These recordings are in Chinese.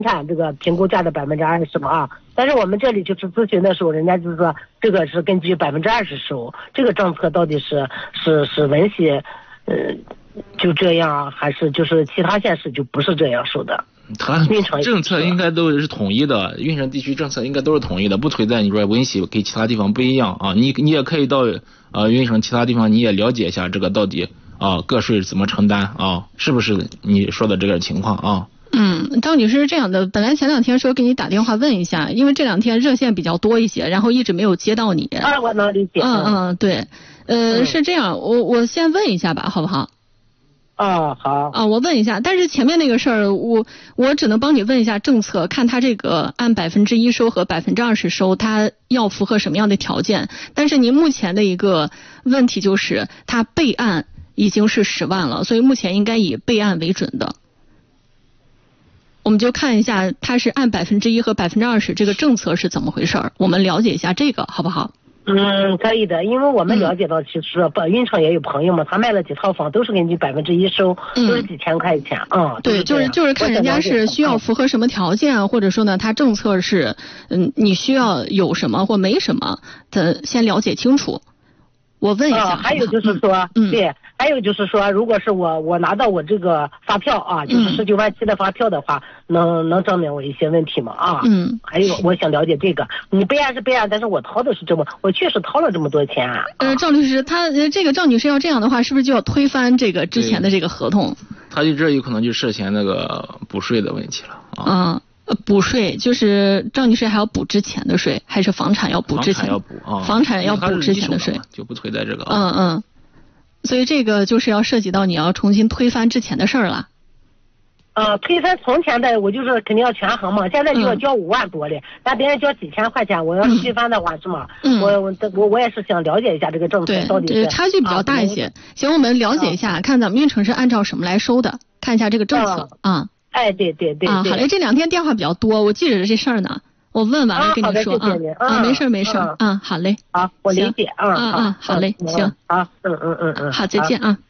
产这个评估价的20%嘛啊，但是我们这里就是咨询的时候，人家就是说这个是根据20%收，这个政策到底是文系，就这样，还是就是其他县市就不是这样收的？ 它政策应该都是统一的，运城地区政策应该都是统一的，不存在你说文系跟其他地方不一样啊。你也可以到运城其他地方你也了解一下这个到底个税怎么承担啊，是不是你说的这个情况啊？ 赵女士是这样的，本来前2天说给你打电话问一下，因为这2天热线比较多一些，然后一直没有接到你。 我能理解。 对，是这样，我先问一下吧，好不好？ 好。 我问一下，但是前面那个事儿，我只能帮你问一下政策，看他这个按1%收和20%收，他要符合什么样的条件。但是您目前的一个问题就是，他备案已经是10万了，所以目前应该以备案为准的。我们就看一下他是按1%和20%这个政策是怎么回事儿，我们了解一下这个好不好？ 可以的，因为我们了解到，其实运城也有朋友嘛，他卖了几套房都是根据1%收，都是几千块钱。 对，就是看人家是需要符合什么条件，或者说呢，他政策是你需要有什么或没什么的，先了解清楚。我问一下， 还有就是说，对，还有就是说，如果是我拿到我这个发票啊，就是19万7的发票的话，能证明我一些问题吗？还有我想了解这个，你备案是备案，但是我掏的是我确实掏了这么多钱啊。 赵律师，他这个赵女士要这样的话，是不是就要推翻这个之前的这个合同？ 他就这有可能就涉嫌那个补税的问题了补税就是赵女士还要补之前的税，还是房产要补之前？房产要补之前的税， 就不存在这个。 所以这个就是要涉及到你要重新推翻之前的事儿了。 推翻从前的，我就是肯定要权衡嘛。现在就要交5万多嘞，那别人交几千块钱，我要推翻的话是吗？我也是想了解一下这个政策到底是。 对，差距比较大一些。行，我们了解一下，看咱们运城是按照什么来收的，看一下这个政策啊。 对。 好嘞，这2天电话比较多，我记着这事儿呢，我问完了跟你说没事好嘞。 好，我理解好嘞，行。 好， 好，再见啊。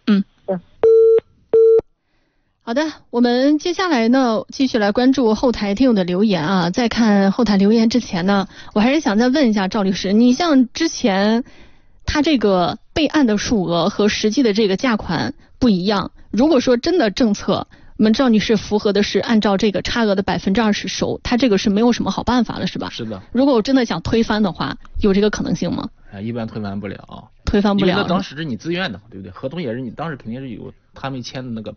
好的，我们接下来呢继续来关注后台听友的留言啊。在看后台留言之前呢，我还是想再问一下赵律师，你像之前他这个备案的数额和实际的这个价款不一样，如果说真的政策我们赵女士符合的是按照这个差额的20%收，他这个是没有什么好办法了是吧？ 是的。 如果我真的想推翻的话，有这个可能性吗？ 一般推翻不了。 因为当时是你自愿的，对不对？合同也是你当时肯定是有他们签的那个